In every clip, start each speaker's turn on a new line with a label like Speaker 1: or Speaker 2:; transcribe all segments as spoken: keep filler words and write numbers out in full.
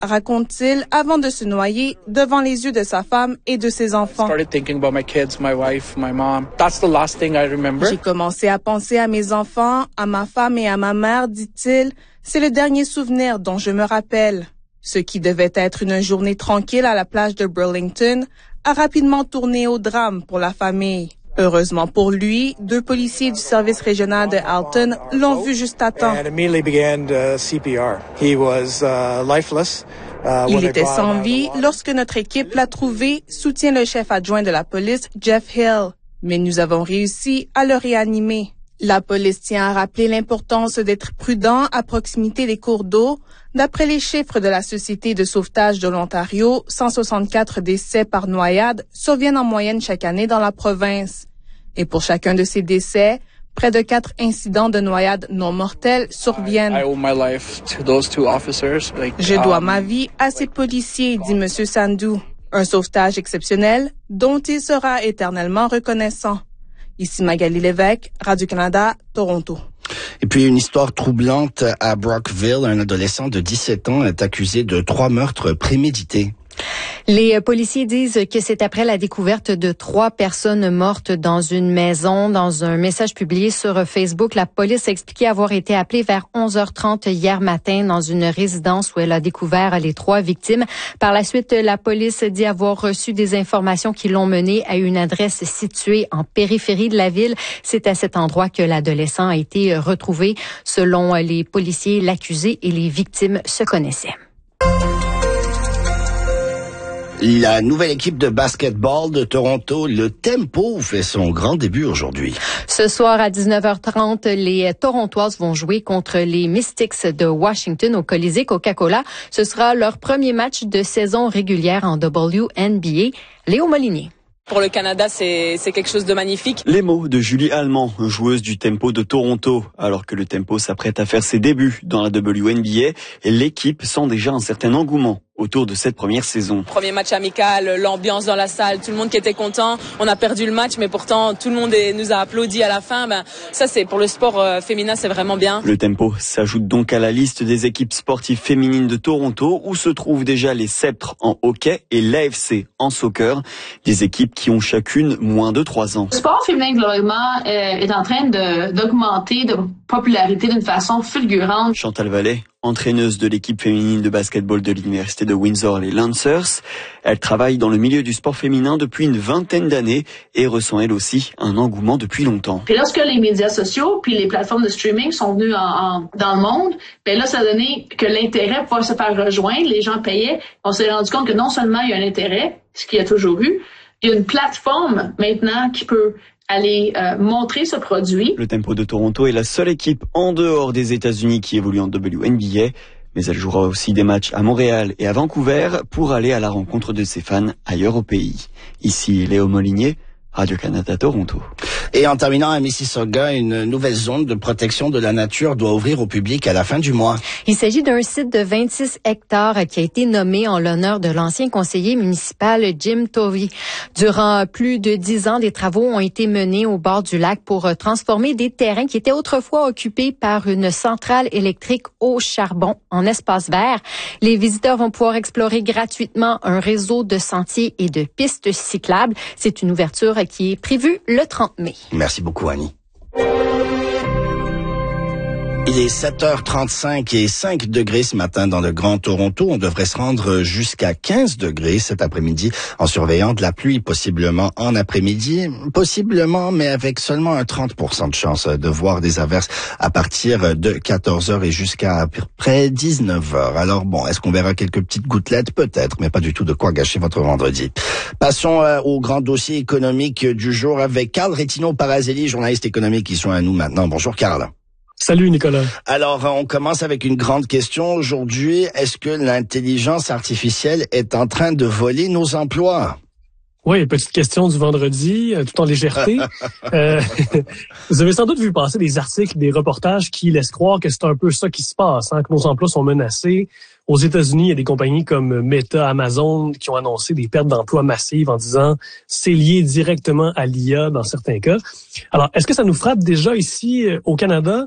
Speaker 1: raconte-t-il avant de se noyer devant les yeux de sa femme et de ses enfants. J'ai commencé à penser à mes enfants, à ma femme et à ma mère, dit-il. C'est le dernier souvenir dont je me rappelle. Ce qui devait être une journée tranquille à la plage de Burlington a rapidement tourné au drame pour la famille. Heureusement pour lui, deux policiers du service régional de Alton l'ont vu juste à temps. Il était sans vie lorsque notre équipe l'a trouvé, soutient le chef adjoint de la police, Jeff Hill. Mais nous avons réussi à le réanimer. La police tient à rappeler l'importance d'être prudent à proximité des cours d'eau. D'après les chiffres de la Société de sauvetage de l'Ontario, cent soixante-quatre décès par noyade surviennent en moyenne chaque année dans la province. Et pour chacun de ces décès, près de quatre incidents de noyade non mortels surviennent. Je dois ma vie à ces policiers, dit M. Sandhu. Un sauvetage exceptionnel dont il sera éternellement reconnaissant. Ici Magali Lévesque, Radio-Canada, Toronto.
Speaker 2: Et puis une histoire troublante à Brockville. Un adolescent de dix-sept ans est accusé de trois meurtres prémédités.
Speaker 3: Les policiers disent que c'est après la découverte de trois personnes mortes dans une maison. Dans un message publié sur Facebook, la police a expliqué avoir été appelée vers onze heures trente hier matin dans une résidence où elle a découvert les trois victimes. Par la suite, la police dit avoir reçu des informations qui l'ont menée à une adresse située en périphérie de la ville. C'est à cet endroit que l'adolescent a été retrouvé. Selon les policiers, l'accusé et les victimes se connaissaient.
Speaker 2: La nouvelle équipe de basketball de Toronto, le Tempo, fait son grand début aujourd'hui.
Speaker 3: Ce soir à dix-neuf heures trente, les Torontoises vont jouer contre les Mystics de Washington au Colisée Coca-Cola. Ce sera leur premier match de saison régulière en W N B A. Léo Molinier.
Speaker 4: Pour le Canada, c'est, c'est quelque chose de magnifique.
Speaker 5: Les mots de Julie Allemand, joueuse du Tempo de Toronto. Alors que le Tempo s'apprête à faire ses débuts dans la W N B A, l'équipe sent déjà un certain engouement autour de cette première saison.
Speaker 4: Premier match amical, l'ambiance dans la salle, tout le monde qui était content. On a perdu le match, mais pourtant tout le monde est, nous a applaudi à la fin. Ben, ça, c'est pour le sport euh, féminin, c'est vraiment bien.
Speaker 5: Le Tempo s'ajoute donc à la liste des équipes sportives féminines de Toronto, où se trouvent déjà les Sceptres en hockey et l'A F C en soccer, des équipes qui ont chacune moins de trois ans.
Speaker 6: Le sport féminin globalement euh, est en train de, d'augmenter de popularité d'une façon fulgurante.
Speaker 5: Chantal Vallée, entraîneuse de l'équipe féminine de basketball de l'université de Windsor, les Lancers. Elle travaille dans le milieu du sport féminin depuis une vingtaine d'années et ressent elle aussi un engouement depuis longtemps.
Speaker 6: Puis lorsque les médias sociaux puis les plateformes de streaming sont venus en, en, dans le monde, ben là, ça a donné que l'intérêt pour se faire rejoindre, les gens payaient. On s'est rendu compte que non seulement il y a un intérêt, ce qu'il y a toujours eu, il y a une plateforme maintenant qui peut aller euh, montrer ce produit.
Speaker 5: Le Tempo de Toronto est la seule équipe en dehors des États-Unis qui évolue en W N B A, mais elle jouera aussi des matchs à Montréal et à Vancouver pour aller à la rencontre de ses fans ailleurs au pays. Ici Léo Molinier, Radio-Canada Toronto.
Speaker 2: Et en terminant à Mississauga, une nouvelle zone de protection de la nature doit ouvrir au public à la fin du mois.
Speaker 3: Il s'agit d'un site de vingt-six hectares qui a été nommé en l'honneur de l'ancien conseiller municipal Jim Tovey. Durant plus de dix ans, des travaux ont été menés au bord du lac pour transformer des terrains qui étaient autrefois occupés par une centrale électrique au charbon en espace vert. Les visiteurs vont pouvoir explorer gratuitement un réseau de sentiers et de pistes cyclables. C'est une ouverture qui est prévue le trente mai.
Speaker 2: Merci beaucoup, Annie. Il est sept heures trente-cinq et cinq degrés ce matin dans le Grand Toronto. On devrait se rendre jusqu'à quinze degrés cet après-midi en surveillant de la pluie, possiblement en après-midi. Possiblement, mais avec seulement un trente pour cent de chance de voir des averses à partir de quatorze heures et jusqu'à à peu près dix-neuf heures. Alors bon, est-ce qu'on verra quelques petites gouttelettes? Peut-être, mais pas du tout de quoi gâcher votre vendredi. Passons euh, au grand dossier économique du jour avec Carl Rétino-Parazelli, journaliste économique qui sont à nous maintenant. Bonjour Carl.
Speaker 7: Salut Nicolas.
Speaker 2: Alors, on commence avec une grande question aujourd'hui. Est-ce que l'intelligence artificielle est en train de voler nos emplois?
Speaker 7: Oui, petite question du vendredi, euh, tout en légèreté. euh, vous avez sans doute vu passer des articles, des reportages qui laissent croire que c'est un peu ça qui se passe, hein, que nos emplois sont menacés. Aux États-Unis, il y a des compagnies comme Meta, Amazon qui ont annoncé des pertes d'emplois massives en disant c'est lié directement à l'I A dans certains cas. Alors, est-ce que ça nous frappe déjà ici euh, au Canada?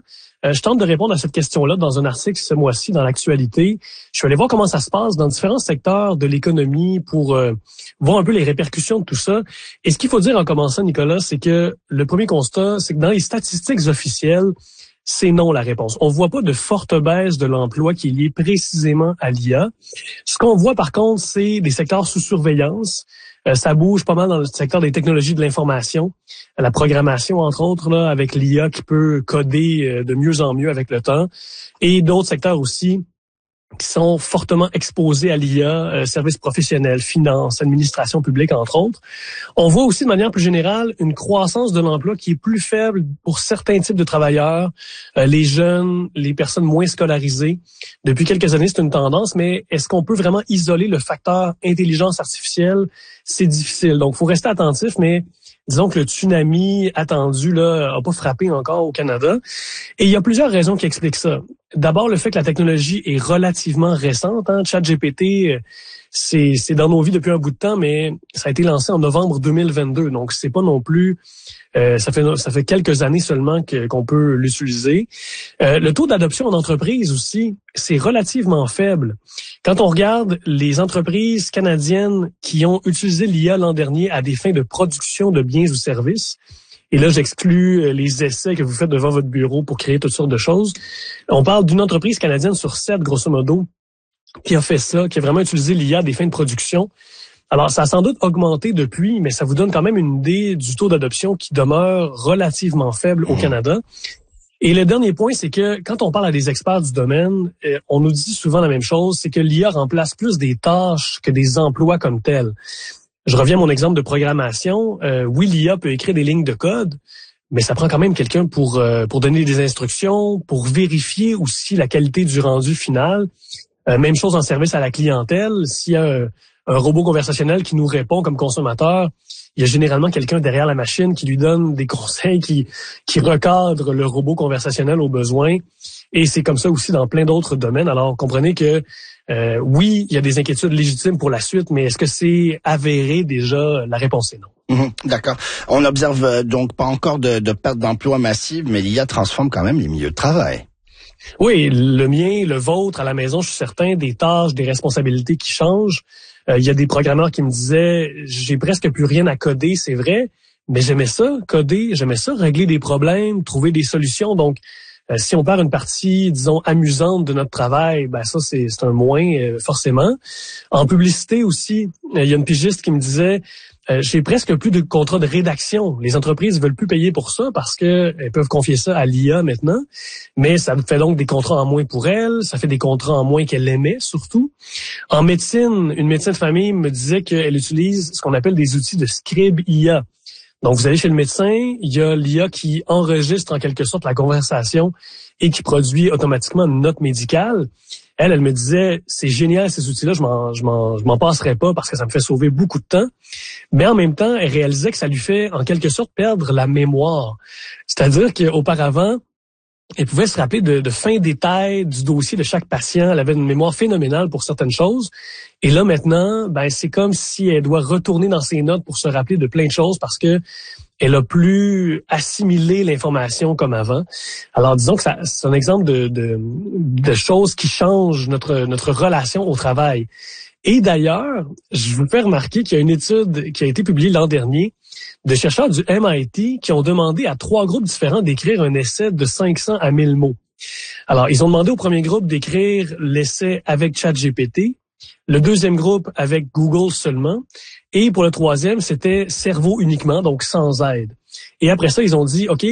Speaker 7: Euh, je tente de répondre à cette question-là dans un article ce mois-ci dans l'actualité. Je suis allé voir comment ça se passe dans différents secteurs de l'économie pour euh, voir un peu les répercussions de tout ça. Et ce qu'il faut dire en commençant, Nicolas, c'est que le premier constat, c'est que dans les statistiques officielles, c'est non la réponse. On voit pas de forte baisse de l'emploi qui est liée précisément à l'I A. Ce qu'on voit par contre, c'est des secteurs sous surveillance. Euh, ça bouge pas mal dans le secteur des technologies de l'information, la programmation entre autres, là, avec l'I A qui peut coder euh, de mieux en mieux avec le temps, et d'autres secteurs aussi qui sont fortement exposés à l'I A, euh, services professionnels, finances, administration publique, entre autres. On voit aussi de manière plus générale une croissance de l'emploi qui est plus faible pour certains types de travailleurs, euh, les jeunes, les personnes moins scolarisées. Depuis quelques années, c'est une tendance, mais est-ce qu'on peut vraiment isoler le facteur intelligence artificielle? C'est difficile. Donc, il faut rester attentif, mais disons que le tsunami attendu là a pas frappé encore au Canada. Et il y a plusieurs raisons qui expliquent ça. D'abord, le fait que la technologie est relativement récente. Hein. ChatGPT, c'est, c'est dans nos vies depuis un bout de temps, mais ça a été lancé en novembre deux mille vingt-deux. Donc, c'est pas non plus... Euh, ça fait ça fait quelques années seulement que, qu'on peut l'utiliser. Euh, le taux d'adoption en entreprise aussi, c'est relativement faible. Quand on regarde les entreprises canadiennes qui ont utilisé l'I A l'an dernier à des fins de production de biens ou services, et là j'exclus les essais que vous faites devant votre bureau pour créer toutes sortes de choses, on parle d'une entreprise canadienne sur sept, grosso modo, qui a fait ça, qui a vraiment utilisé l'I A à des fins de production. Alors, ça a sans doute augmenté depuis, mais ça vous donne quand même une idée du taux d'adoption qui demeure relativement faible au Canada. Et le dernier point, c'est que quand on parle à des experts du domaine, euh, on nous dit souvent la même chose, c'est que l'I A remplace plus des tâches que des emplois comme tels. Je reviens à mon exemple de programmation. Euh, oui, l'I A peut écrire des lignes de code, mais ça prend quand même quelqu'un pour euh, pour donner des instructions, pour vérifier aussi la qualité du rendu final. Euh, même chose en service à la clientèle. S'il y a un, un robot conversationnel qui nous répond comme consommateur, il y a généralement quelqu'un derrière la machine qui lui donne des conseils, qui qui recadre le robot conversationnel aux besoins. Et c'est comme ça aussi dans plein d'autres domaines. Alors, comprenez que euh, oui, il y a des inquiétudes légitimes pour la suite, mais est-ce que c'est avéré déjà? La réponse est non.
Speaker 2: Mmh, d'accord. On observe euh, donc pas encore de, de perte d'emploi massive, mais l'I A transforme quand même les milieux de travail.
Speaker 7: Oui, le mien, le vôtre, à la maison, je suis certain, des tâches, des responsabilités qui changent. Euh, il y a des programmeurs qui me disaient, j'ai presque plus rien à coder, c'est vrai, mais j'aimais ça, coder, j'aimais ça, régler des problèmes, trouver des solutions. Donc, euh, si on perd une partie, disons, amusante de notre travail, ben ça, c'est, c'est un moins, euh, forcément. En publicité aussi, euh, il y a une pigiste qui me disait, Euh, j'ai presque plus de contrats de rédaction. Les entreprises veulent plus payer pour ça parce que elles peuvent confier ça à l'I A maintenant. Mais ça fait donc des contrats en moins pour elles. Ça fait des contrats en moins qu'elle aimait, surtout. En médecine, une médecin de famille me disait qu'elle utilise ce qu'on appelle des outils de scribe I A. Donc, vous allez chez le médecin, il y a l'I A qui enregistre en quelque sorte la conversation et qui produit automatiquement une note médicale. Elle, elle me disait, c'est génial ces outils-là, je m'en, je m'en, je m'en passerai pas parce que ça me fait sauver beaucoup de temps. Mais en même temps, elle réalisait que ça lui fait en quelque sorte perdre la mémoire. C'est-à-dire qu'auparavant, elle pouvait se rappeler de, de fins détails du dossier de chaque patient. Elle avait une mémoire phénoménale pour certaines choses. Et là, maintenant, ben, c'est comme si elle doit retourner dans ses notes pour se rappeler de plein de choses parce que elle a plus assimilé l'information comme avant. Alors, disons que ça, c'est un exemple de, de, de choses qui changent notre, notre relation au travail. Et d'ailleurs, je vous fais remarquer qu'il y a une étude qui a été publiée l'an dernier de chercheurs du M I T qui ont demandé à trois groupes différents d'écrire un essai de cinq cents à mille mots. Alors, ils ont demandé au premier groupe d'écrire l'essai avec ChatGPT, le deuxième groupe avec Google seulement, et pour le troisième, c'était cerveau uniquement, donc sans aide. Et après ça, ils ont dit, OK,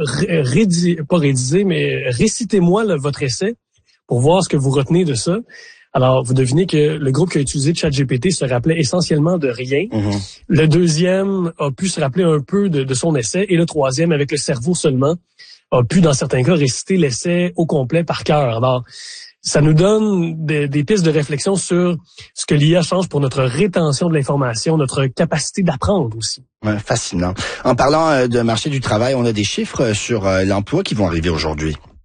Speaker 7: rédi- pas rédiger, mais récitez-moi là, votre essai pour voir ce que vous retenez de ça. Alors, vous devinez que le groupe qui a utilisé ChatGPT se rappelait essentiellement de rien. Mm-hmm. Le deuxième a pu se rappeler un peu de, de son essai, et le troisième, avec le cerveau seulement, a pu, dans certains cas, réciter l'essai au complet par cœur. Alors, ça nous donne des, des pistes de réflexion sur ce que l'I A change pour notre rétention de l'information, notre capacité d'apprendre aussi.
Speaker 2: Ouais, fascinant. En parlant de marché du travail, on a des chiffres sur l'emploi qui vont arriver aujourd'hui.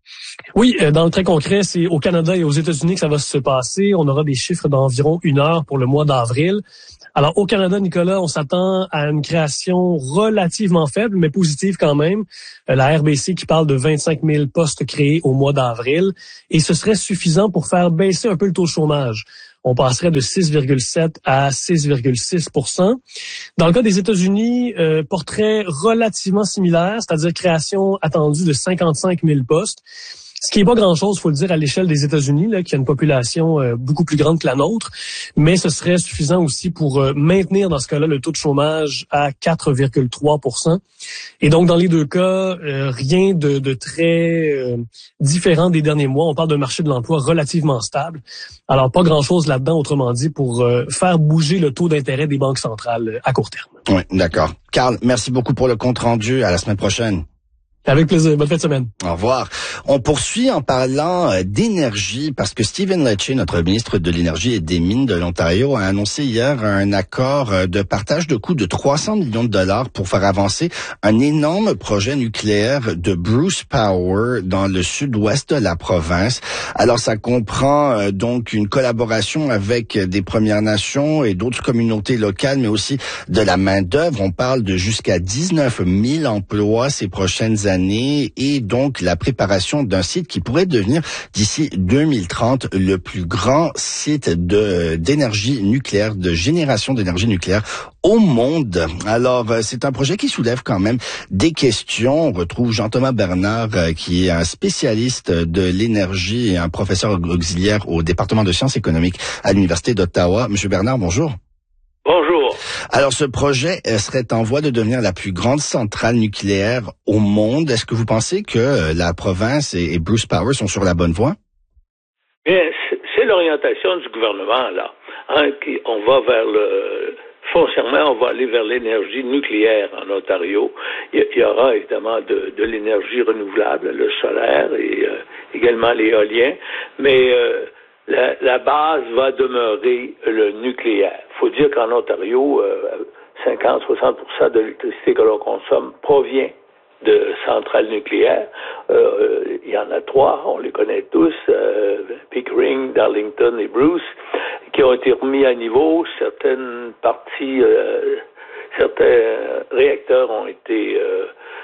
Speaker 7: Oui, dans le très concret, c'est au Canada et aux États-Unis que ça va se passer. On aura des chiffres d'environ une heure pour le mois d'avril. Alors, au Canada, Nicolas, on s'attend à une création relativement faible, mais positive quand même. La R B C qui parle de vingt-cinq mille postes créés au mois d'avril. Et ce serait suffisant pour faire baisser un peu le taux de chômage. On passerait de six virgule sept à six virgule six pour cent. Dans le cas des États-Unis, euh, portrait relativement similaire, c'est-à-dire création attendue de cinquante-cinq mille postes. Ce qui est pas grand-chose, faut le dire, à l'échelle des États-Unis, là, qui a une population euh, beaucoup plus grande que la nôtre, mais ce serait suffisant aussi pour euh, maintenir, dans ce cas-là, le taux de chômage à quatre virgule trois pour cent. Et donc, dans les deux cas, euh, rien de, de très euh, différent des derniers mois. On parle d'un marché de l'emploi relativement stable. Alors, pas grand-chose là-dedans, autrement dit, pour euh, faire bouger le taux d'intérêt des banques centrales euh, à court terme.
Speaker 2: Oui, d'accord. Carl, merci beaucoup pour le compte rendu. À la semaine prochaine.
Speaker 7: Avec plaisir. Bonne fin de semaine.
Speaker 2: Au revoir. On poursuit en parlant d'énergie parce que Stephen Lecce, notre ministre de l'Énergie et des Mines de l'Ontario, a annoncé hier un accord de partage de coûts de trois cents millions de dollars pour faire avancer un énorme projet nucléaire de Bruce Power dans le sud-ouest de la province. Alors, ça comprend donc une collaboration avec des Premières Nations et d'autres communautés locales, mais aussi de la main-d'œuvre. On parle de jusqu'à dix-neuf mille emplois ces prochaines années. Et donc la préparation d'un site qui pourrait devenir d'ici deux mille trente le plus grand site de d'énergie nucléaire, de génération d'énergie nucléaire au monde. Alors c'est un projet qui soulève quand même des questions. On retrouve Jean-Thomas Bernard qui est un spécialiste de l'énergie et un professeur auxiliaire au département de sciences économiques à l'Université d'Ottawa. Monsieur Bernard, bonjour.
Speaker 8: Bonjour.
Speaker 2: Alors, ce projet serait en voie de devenir la plus grande centrale nucléaire au monde. Est-ce que vous pensez que la province et Bruce Power sont sur la bonne voie?
Speaker 8: Bien, c'est l'orientation du gouvernement, là. Hein, qui, on va vers le... Foncièrement, on va aller vers l'énergie nucléaire en Ontario. Il y aura évidemment de, de l'énergie renouvelable, le solaire et euh, également l'éolien, mais... Euh, La, la base va demeurer le nucléaire. Il faut dire qu'en Ontario, euh, cinquante à soixante pour cent de l'électricité que l'on consomme provient de centrales nucléaires. Euh, il y en a trois, on les connaît tous, euh, Pickering, Darlington et Bruce, qui ont été remis à niveau. Certaines parties, euh, certains réacteurs ont été euh,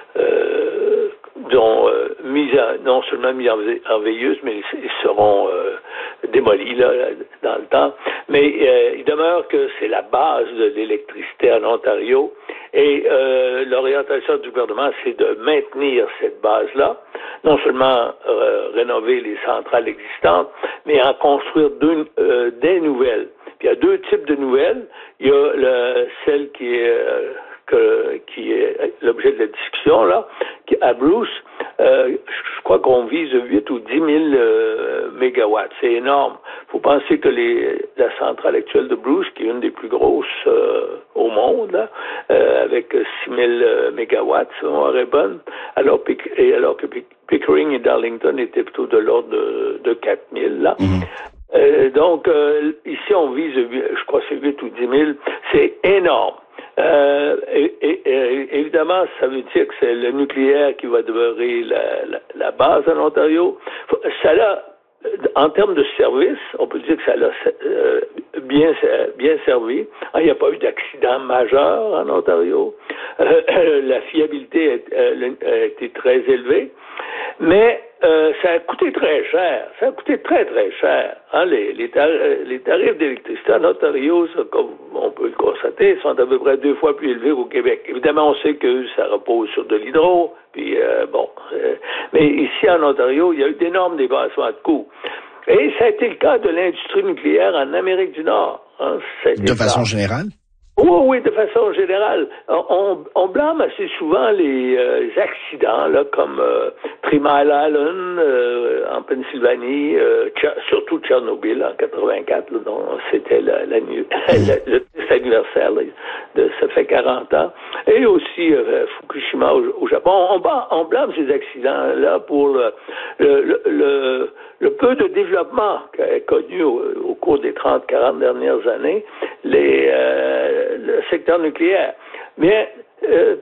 Speaker 8: euh, dont, euh, mis à, non seulement mis en, en veilleuse, mais ils, ils seront euh, démolis là, dans le temps. Mais euh, il demeure que c'est la base de l'électricité en Ontario et euh, l'orientation du gouvernement, c'est de maintenir cette base-là, non seulement euh, rénover les centrales existantes, mais en construire deux, euh, des nouvelles. Puis il y a deux types de nouvelles. Il y a le, celle qui est... Euh, Que, qui est l'objet de la discussion, là, qui, à Bruce, euh, je crois qu'on vise huit ou dix mille euh, mégawatts. C'est énorme. Il faut penser que les, la centrale actuelle de Bruce, qui est une des plus grosses euh, au monde, là, euh, avec six mille euh, mégawatts, si on est bonne, alors, et alors que Pickering et Darlington étaient plutôt de l'ordre de, de quatre mille, là. Mm-hmm. Euh, donc, euh, ici, on vise, je crois, c'est huit ou dix mille. C'est énorme. Euh, et, et, et, évidemment, ça veut dire que c'est le nucléaire qui va demeurer la, la, la base en Ontario. Ça l'a, en termes de service, on peut dire que ça l'a euh, bien, bien servi. Il n'y a pas eu d'accident majeur en Ontario. Euh, la fiabilité a, a été très élevée. Mais euh, ça a coûté très cher. Ça a coûté très, très cher. Hein, les, les, tar- les tarifs d'électricité en Ontario, ça, comme on peut le constater, sont à peu près deux fois plus élevés qu'au Québec. Évidemment, on sait que ça repose sur de l'hydro, puis euh, bon. Euh, mais ici, en Ontario, il y a eu d'énormes débassements de coûts. Et ça a été le cas de l'industrie nucléaire en Amérique du Nord. Hein,
Speaker 2: de façon cas. générale?
Speaker 8: Oui, oui, de façon générale. On, on blâme assez souvent les euh, accidents, là, comme euh, Three Mile Island euh, en Pennsylvanie, euh, Tch- surtout Tchernobyl en quatre-vingt-quatre, là, dont c'était la, la, la, le triste anniversaire, là, de ça fait quarante ans, et aussi euh, Fukushima au, au Japon. On, on blâme ces accidents-là pour le, le, le, le, le peu de développement qu'a connu au, au cours des trente à quarante dernières années les euh, le secteur nucléaire. Mais euh,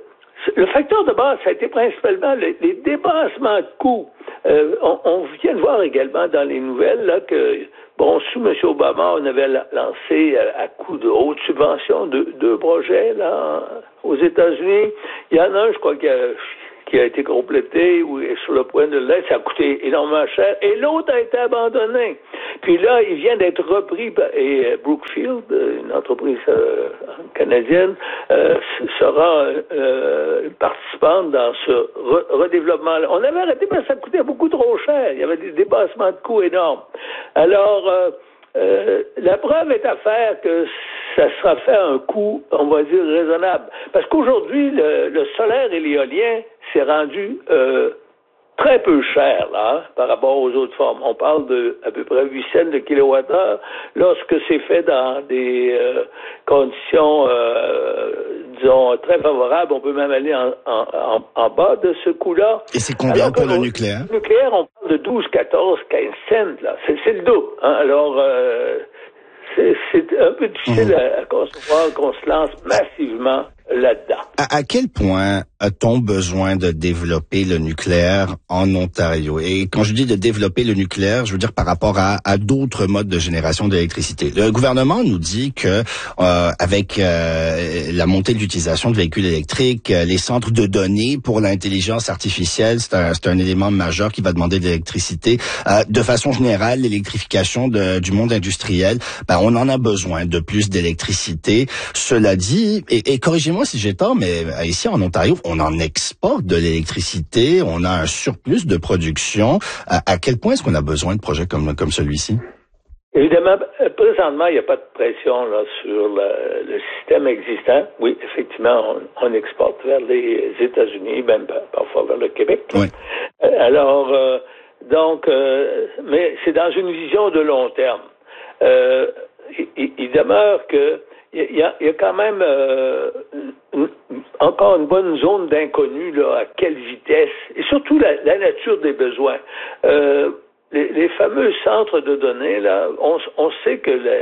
Speaker 8: le facteur de base, ça a été principalement les, les dépassements de coûts. Euh, on, on vient de voir également dans les nouvelles là que, bon, sous M. Obama, on avait lancé à, à coup de haute subvention deux, deux projets là aux États-Unis. Il y en a un, je crois, qui a, qui a été complété ou est sur le point de l'être. Ça a coûté énormément cher. Et l'autre a été abandonné. Puis là, il vient d'être repris par, et Brookfield, une entreprise euh, canadienne, euh, sera euh, participante dans ce re- redéveloppement-là. On avait arrêté parce que ça coûtait beaucoup trop cher. Il y avait des dépassements de coûts énormes. Alors, euh, euh, la preuve est à faire que ça sera fait à un coût, on va dire, raisonnable. Parce qu'aujourd'hui, le, le solaire et l'éolien s'est rendu euh, très peu cher là, hein, par rapport aux autres formes. On parle de à peu près huit cents de kilowattheure. Lorsque c'est fait dans des euh, conditions, euh, disons, très favorables, on peut même aller en, en, en, en bas de ce coût-là.
Speaker 2: Et c'est combien
Speaker 8: Alors
Speaker 2: pour le
Speaker 8: au,
Speaker 2: nucléaire?
Speaker 8: Le nucléaire, on parle de douze, quatorze, quinze cents. Là. C'est, c'est le double. Hein. Alors, euh, c'est, c'est un peu difficile mmh. à, à concevoir qu'on se lance massivement là-dedans.
Speaker 2: À, à quel point a-t-on besoin de développer le nucléaire en Ontario? Et quand je dis de développer le nucléaire, je veux dire par rapport à, à d'autres modes de génération d'électricité. Le gouvernement nous dit que euh, avec euh, la montée de l'utilisation de véhicules électriques, euh, les centres de données pour l'intelligence artificielle, c'est un, c'est un élément majeur qui va demander de l'électricité. Euh, de façon générale, l'électrification de, du monde industriel, ben, on en a besoin de plus d'électricité. Cela dit, et, et corrigez-moi si j'ai tort, mais ici en Ontario, on en exporte de l'électricité, on a un surplus de production. À, à quel point est-ce qu'on a besoin de projets comme, comme celui-ci?
Speaker 8: Évidemment, présentement, il n'y a pas de pression là, sur le, le système existant. Oui, effectivement, on, on exporte vers les États-Unis, même parfois vers le Québec.
Speaker 2: Oui.
Speaker 8: Alors, euh, donc, euh, mais c'est dans une vision de long terme. Euh, il, il demeure que Il y, a, il y a quand même euh, une, encore une bonne zone d'inconnu, là, à quelle vitesse, et surtout la, la nature des besoins. Euh, les, les fameux centres de données, là, on, on sait que la,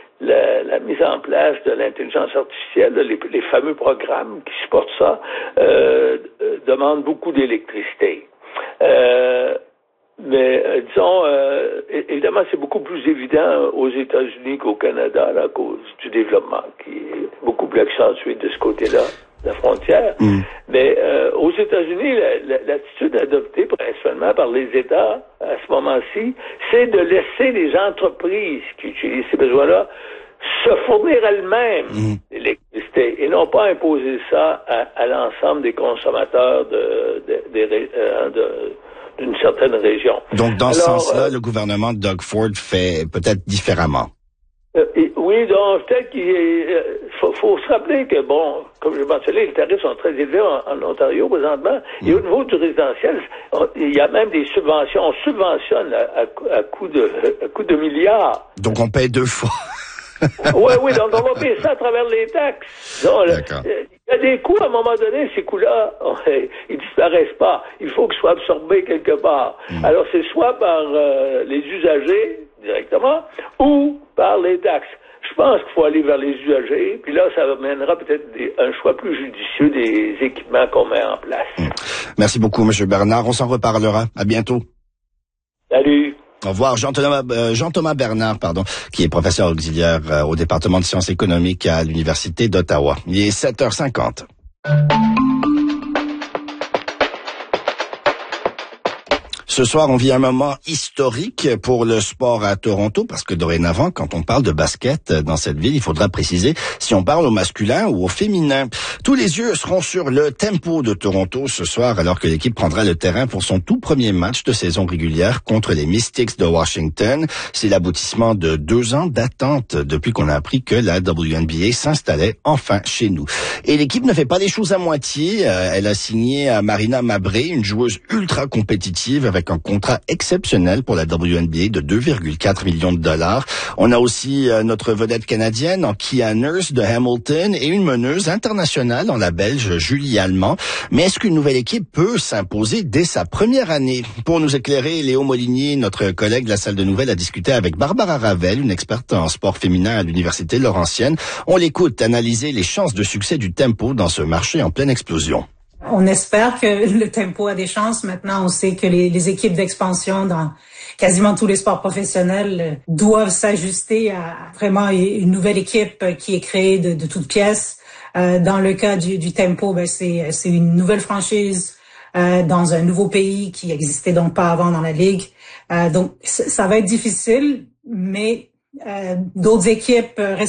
Speaker 8: la, la mise en place de l'intelligence artificielle, les, les fameux programmes qui supportent ça, euh, demandent beaucoup d'électricité. Euh, Mais, euh, disons, euh, évidemment, c'est beaucoup plus évident aux États-Unis qu'au Canada, là, à cause du développement qui est beaucoup plus accentué de ce côté-là, de la frontière. Mm. Mais euh, aux États-Unis, la, la, l'attitude adoptée principalement par les États à ce moment-ci, c'est de laisser les entreprises qui utilisent ces besoins-là se fournir elles-mêmes mmh. l'électricité et non pas imposer ça à, à l'ensemble des consommateurs de, de, de, de, de d'une certaine région.
Speaker 2: Donc, dans
Speaker 8: Alors,
Speaker 2: ce sens-là,
Speaker 8: euh,
Speaker 2: le gouvernement de Doug Ford fait peut-être différemment.
Speaker 8: Euh, et, oui, donc, peut-être qu'il euh, faut, faut se rappeler que, bon, comme je mentionné, les tarifs sont très élevés en, en Ontario présentement. Mm. Et au niveau du résidentiel, on, il y a même des subventions. On subventionne à, à, à coût de, à coût de milliards.
Speaker 2: Donc, on paye deux fois.
Speaker 8: oui, oui, donc on va payer ça à travers les taxes. Donc,
Speaker 2: D'accord.
Speaker 8: Il y a des coûts, à un moment donné, ces coûts-là, ils disparaissent pas. Il faut qu'ils soient absorbés quelque part. Mm. Alors, c'est soit par euh, les usagers, directement, ou par les taxes. Je pense qu'il faut aller vers les usagers, puis là, ça amènera peut-être des, un choix plus judicieux des équipements qu'on met en place.
Speaker 2: Mm. Merci beaucoup, M. Bernard. On s'en reparlera. À bientôt.
Speaker 8: Salut.
Speaker 2: Au revoir. Jean-Thomas, euh, Jean-Thomas Bernard, pardon, qui est professeur auxiliaire euh, au département de sciences économiques à l'Université d'Ottawa. Il est sept heures cinquante. Ce soir, on vit un moment historique pour le sport à Toronto parce que dorénavant, quand on parle de basket dans cette ville, il faudra préciser si on parle au masculin ou au féminin. Tous les yeux seront sur le Tempo de Toronto ce soir alors que l'équipe prendra le terrain pour son tout premier match de saison régulière contre les Mystics de Washington. C'est l'aboutissement de deux ans d'attente depuis qu'on a appris que la W N B A s'installait enfin chez nous. Et l'équipe ne fait pas les choses à moitié. Elle a signé à Marina Mabrey, une joueuse ultra compétitive avec un contrat exceptionnel pour la W N B A de deux virgule quatre millions de dollars. On a aussi euh, notre vedette canadienne en Kia Nurse de Hamilton et une meneuse internationale en la Belge Julie Allemand. Mais est-ce qu'une nouvelle équipe peut s'imposer dès sa première année? Pour nous éclairer, Léo Molinier, notre collègue de la salle de nouvelles, a discuté avec Barbara Ravel, une experte en sport féminin à l'Université Laurentienne. On l'écoute analyser les chances de succès du Tempo dans ce marché en pleine explosion.
Speaker 9: On espère que le Tempo a des chances. Maintenant, on sait que les, les équipes d'expansion dans quasiment tous les sports professionnels doivent s'ajuster à vraiment une nouvelle équipe qui est créée de, de toutes pièces. Euh, dans le cas du, du Tempo, ben c'est, c'est une nouvelle franchise euh, dans un nouveau pays qui existait donc pas avant dans la ligue. Euh, donc, ça va être difficile, mais euh, d'autres équipes